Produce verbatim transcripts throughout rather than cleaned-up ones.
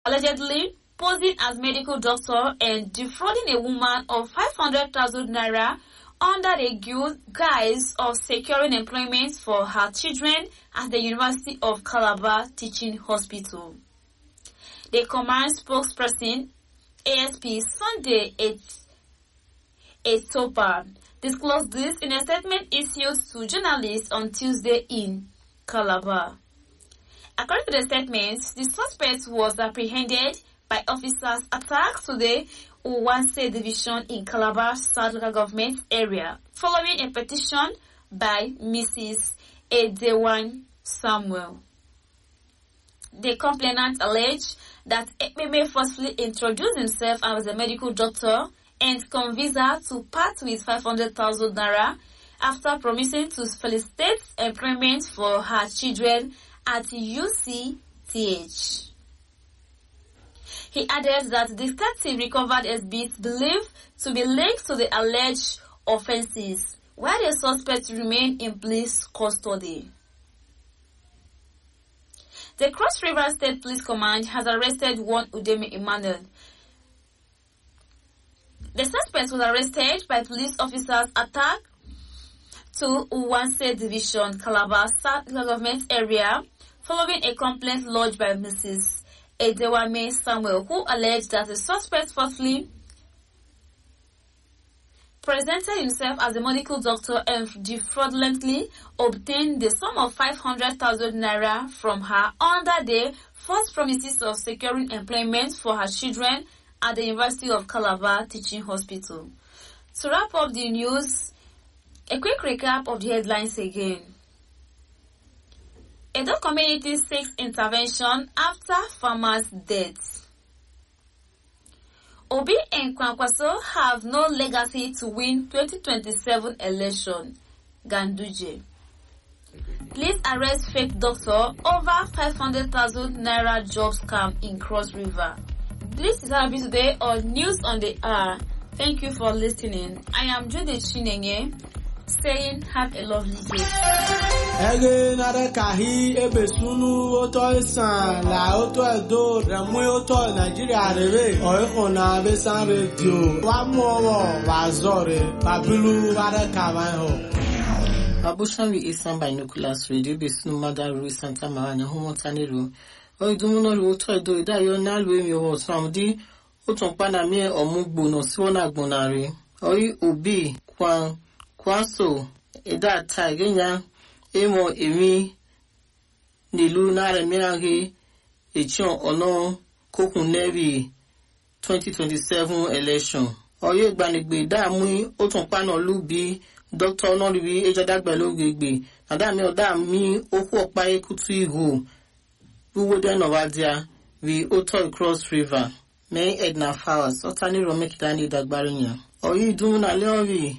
allegedly posing as medical doctor and defrauding a woman of five hundred thousand naira under the guise of securing employment for her children at the University of Calabar Teaching Hospital. The command spokesperson, A S P Sunday Etopa, disclosed this in a statement issued to journalists on Tuesday in Calabar. According to the statement, the suspect was apprehended by officers attacked to the Uwanse division in Calabar South Local Government area following a petition by Missus Edewan Samuel. The complainant alleged that Ekpeme forcefully introduced himself as a medical doctor and convinced her to part with five hundred thousand naira after promising to facilitate employment for her children at U C T H. He added that the detective recovered exhibits believed to be linked to the alleged offences, while the suspects remain in police custody. The Cross River State Police Command has arrested one Udemy Emmanuel. The suspect was arrested by police officers attacked to Uwanse Division, Calabar South Government area, following a complaint lodged by Missus Edewame Samuel, who alleged that the suspect falsely presented himself as a medical doctor and defraudulently obtained the sum of five hundred thousand naira from her under the false promises of securing employment for her children at the University of Calabar Teaching Hospital. To wrap up the news, a quick recap of the headlines again. Edo community seeks intervention after farmer's death. Obi and Kwankwaso have no legacy to win twenty twenty-seven election. Ganduje. Police arrest fake doctor over five hundred thousand naira job scam in Cross River. This is how it is today on News on the Hour. Thank you for listening. I am Judy Chinenye, saying have a lovely day. Ege nare kahi ebe sunu oto isan la oto edo remu oto Nigeria rebe oiko na besan radio wa mowo wa zore babilu nare kawan ho. Abushawi isan binoculars radio be sunu mother Rui Santa Maria homotanero oidumuno ru oto edo idayo na lu emi owo samdi oton pana mi omugbo no si wona agbonare oi obi kwan kwaso eda ta genya emo emi nilu nare mirange echon ono kokun nebi twenty twenty-seven election oye gbanigbe da mu o tun pa na lu bi doctor onoribi ejodagbe logegbe ada mi oda mi oku opa ekutu ihu buwo de novadia vi oto Cross River me Edna Flowers otani romekidani dagbarinya oyi dun na leori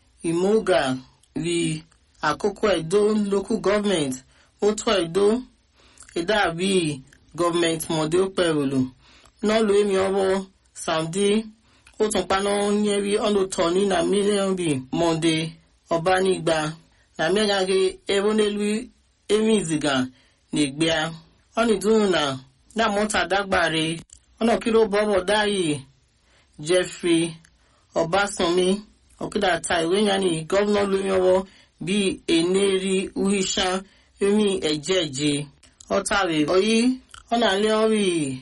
imoga vi Akoko Edo local government Oto Edo Eda bi government model perulu no lo emi owo Saudi Oton pano nyeri ono toni na million bi Monday Obanigba na megage ebonelu emi ziga negbea oni duna na mota dagbare ono kilo bobo dai Jeffrey Obasanmi okida tai wenyani governor luyowo bi eneri uhisha emi ejeje otawe oyi ona leori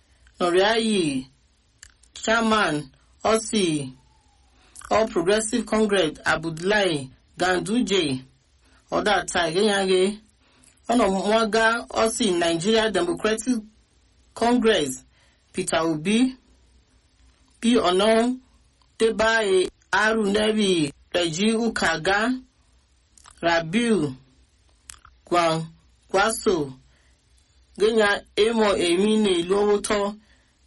noriayi chairman osi All Progressive Congress Abdullahi Ganduje oda ta genyage ona mwaga osi Nigeria Democratic Congress Peter Obi bi ono tebae arunebi Reji Ukaga Rabiu Kwan Kwaso Genya Emo Emi ne Lowoto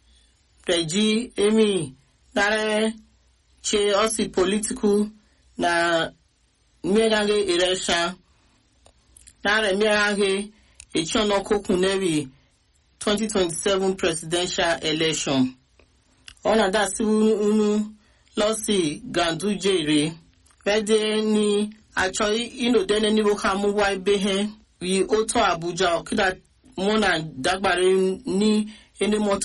Reji Emi Nare Che Osi Political na Miagange Eresha Nare Miagange Echono Kokunevi twenty twenty-seven presidential election. Ona da si unu Losi Ganduje re Vede ni Actually, you know, then any will come why be here. We auto Abuja, Kida Mona Dagbari ni any more